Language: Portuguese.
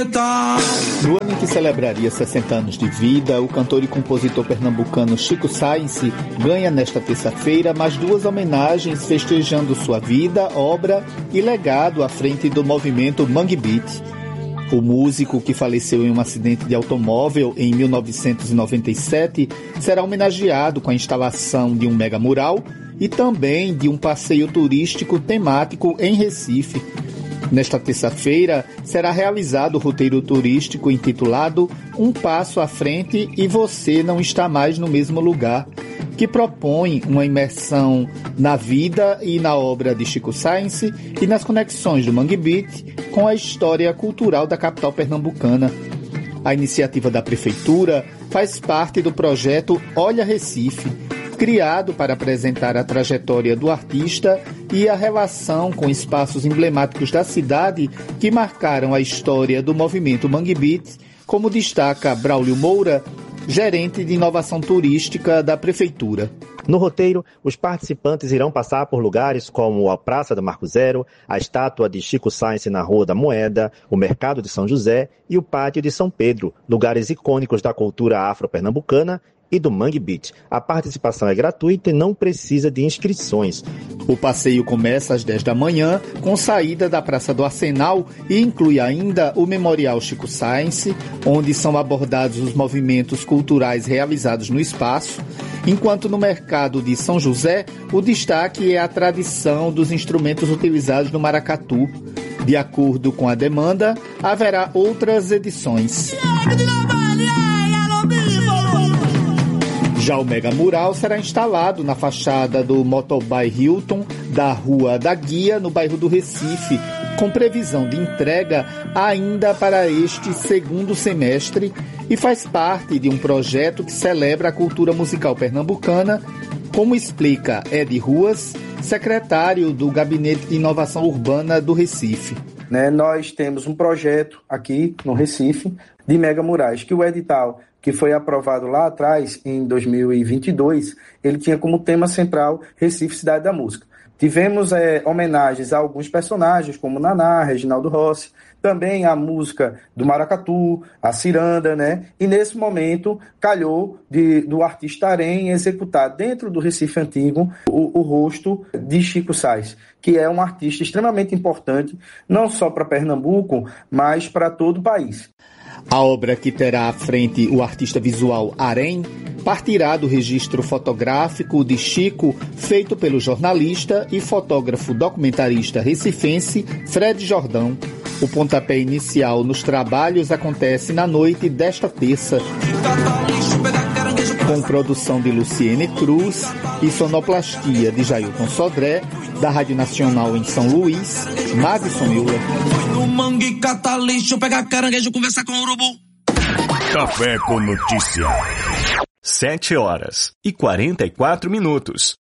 preta. No ano em que celebraria 60 anos de vida, o cantor e compositor pernambucano Chico Science ganha nesta terça-feira mais 2 homenagens festejando sua vida, obra e legado à frente do movimento Mangue Beat. O músico, que faleceu em um acidente de automóvel em 1997, será homenageado com a instalação de um mega mural e também de um passeio turístico temático em Recife. Nesta terça-feira, será realizado o roteiro turístico intitulado Um Passo à Frente e Você Não Está Mais no Mesmo Lugar, que propõe uma imersão na vida e na obra de Chico Science e nas conexões do Mangue Beat com a história cultural da capital pernambucana. A iniciativa da Prefeitura faz parte do projeto Olha Recife, criado para apresentar a trajetória do artista e a relação com espaços emblemáticos da cidade que marcaram a história do movimento Mangue Beat, como destaca Braulio Moura, gerente de inovação turística da Prefeitura. No roteiro, os participantes irão passar por lugares como a Praça do Marco Zero, a estátua de Chico Science na Rua da Moeda, o Mercado de São José e o Pátio de São Pedro, lugares icônicos da cultura afro-pernambucana e do Mangue Beat. A participação é gratuita e não precisa de inscrições. O passeio começa às 10 da manhã, com saída da Praça do Arsenal e inclui ainda o Memorial Chico Science, onde são abordados os movimentos culturais realizados no espaço, enquanto no Mercado de São José, o destaque é a tradição dos instrumentos utilizados no maracatu. De acordo com a demanda, haverá outras edições. Já o Mega Mural será instalado na fachada do Motoboy Hilton, da Rua da Guia, no bairro do Recife, com previsão de entrega ainda para este segundo semestre e faz parte de um projeto que celebra a cultura musical pernambucana, como explica Ed Ruas, secretário do Gabinete de Inovação Urbana do Recife. Nós temos um projeto aqui no Recife de Mega Murais, que o edital que foi aprovado lá atrás, em 2022, ele tinha como tema central Recife, Cidade da Música. Tivemos homenagens a alguns personagens, como Naná, Reginaldo Rossi, também a música do maracatu, a ciranda, E nesse momento calhou do artista Arém executar dentro do Recife Antigo o rosto de Chico Science, que é um artista extremamente importante, não só para Pernambuco, mas para todo o país. A obra, que terá à frente o artista visual Arém, partirá do registro fotográfico de Chico, feito pelo jornalista e fotógrafo documentarista recifense Fred Jordão. O pontapé inicial nos trabalhos acontece na noite desta terça, com produção de Luciene Cruz e sonoplastia de Jailton Sodré, da Rádio Nacional em São Luís, Madison Euler. No mangue, cata lixo, pega caranguejo, conversa com o urubu. Café com Notícia. 7h44.